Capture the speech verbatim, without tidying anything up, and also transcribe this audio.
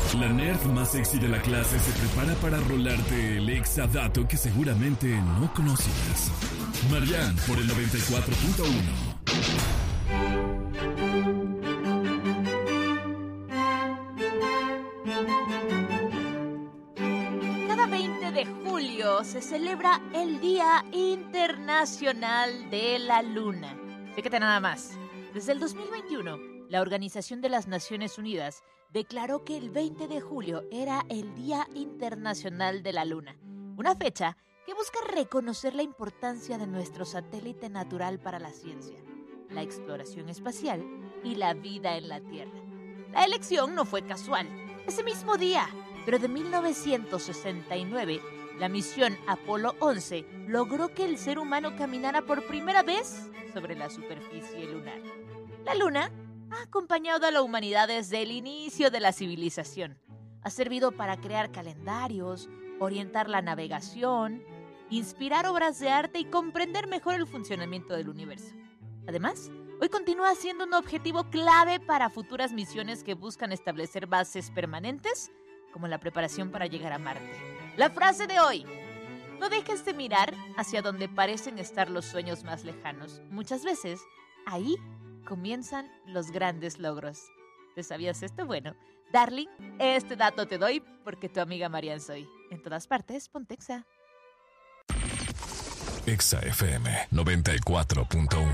La nerd más sexy de la clase se prepara para rolarte el exadato que seguramente no conocías. Marianne por el noventa y cuatro punto uno. Cada veinte de julio se celebra el Día Internacional de la Luna. Fíjate nada más. Desde el dos mil veintiuno, la Organización de las Naciones Unidas declaró que el veinte de julio era el Día Internacional de la Luna, una fecha que busca reconocer la importancia de nuestro satélite natural para la ciencia, la exploración espacial y la vida en la Tierra. La elección no fue casual. Ese mismo día, pero de mil novecientos sesenta y nueve, la misión Apolo once logró que el ser humano caminara por primera vez sobre la superficie lunar. La Luna ha acompañado a la humanidad desde el inicio de la civilización. Ha servido para crear calendarios, orientar la navegación, inspirar obras de arte y comprender mejor el funcionamiento del universo. Además, hoy continúa siendo un objetivo clave para futuras misiones que buscan establecer bases permanentes, como la preparación para llegar a Marte. La frase de hoy: no dejes de mirar hacia donde parecen estar los sueños más lejanos. Muchas veces, ahí comienzan los grandes logros. ¿Te sabías esto? Bueno, darling, este dato te doy porque tu amiga Marianne soy. En todas partes, ponte Exa. Exa F M noventa y cuatro punto uno.